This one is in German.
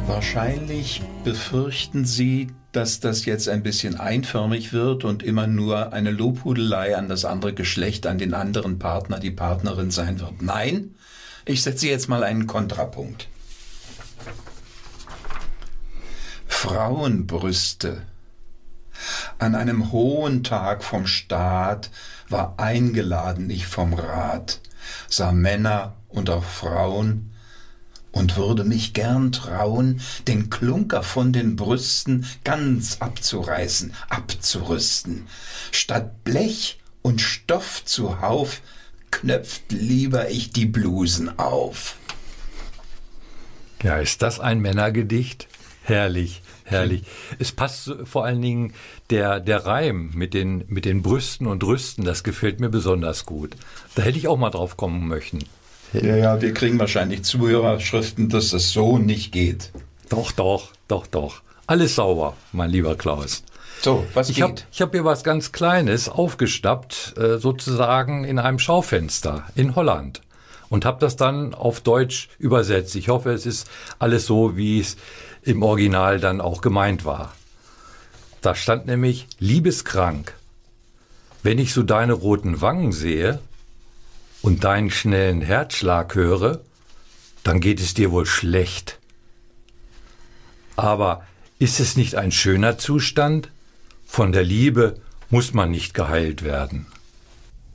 Wahrscheinlich befürchten Sie, dass das jetzt ein bisschen einförmig wird und immer nur eine Lobhudelei an das andere Geschlecht, an den anderen Partner, die Partnerin sein wird. Nein, ich setze jetzt mal einen Kontrapunkt. Frauenbrüste. An einem hohen Tag vom Staat war eingeladen ich vom Rat, sah Männer und auch Frauen und würde mich gern trauen, den Klunker von den Brüsten ganz abzureißen, abzurüsten. Statt Blech und Stoff zuhauf, knöpft lieber ich die Blusen auf. Ja, ist das ein Männergedicht? Herrlich, herrlich. Es passt vor allen Dingen der Reim mit den Brüsten und Rüsten, das gefällt mir besonders gut. Da hätte ich auch mal drauf kommen möchten. Ja, wir kriegen wahrscheinlich Zuhörerschriften, dass das so nicht geht. Doch. Alles sauber, mein lieber Klaus. So, was geht? Ich hab hier was ganz Kleines aufgestappt, sozusagen in einem Schaufenster in Holland. Und habe das dann auf Deutsch übersetzt. Ich hoffe, es ist alles so, wie es im Original dann auch gemeint war. Da stand nämlich: Liebeskrank, wenn ich so deine roten Wangen sehe und deinen schnellen Herzschlag höre, dann geht es dir wohl schlecht. Aber ist es nicht ein schöner Zustand? Von der Liebe muss man nicht geheilt werden.